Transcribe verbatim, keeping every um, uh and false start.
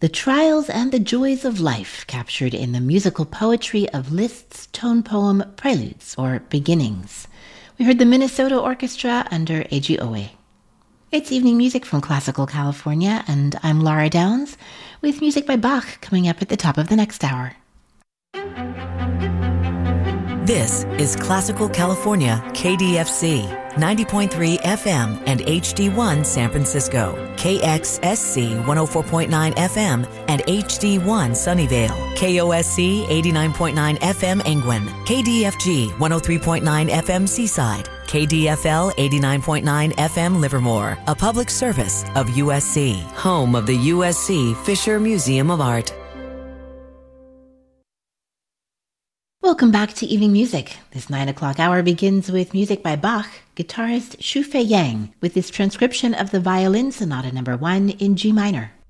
The trials and the joys of life captured in the musical poetry of Liszt's tone poem Preludes, or Beginnings. We heard the Minnesota Orchestra under A G O A. It's evening music from Classical California, and I'm Laura Downs, with music by Bach coming up at the top of the next hour. This is Classical California, K D F C, ninety point three F M and H D one San Francisco, K X S C one oh four point nine F M and H D one Sunnyvale, K O S C eighty-nine point nine F M Angwin, K D F G one oh three point nine F M Seaside, K D F L eighty-nine point nine F M Livermore, a public service of U S C, home of the U S C Fisher Museum of Art. Welcome back to Evening Music. This nine o'clock hour begins with music by Bach, guitarist Xu Fei Yang, with this transcription of the Violin Sonata number one in G minor.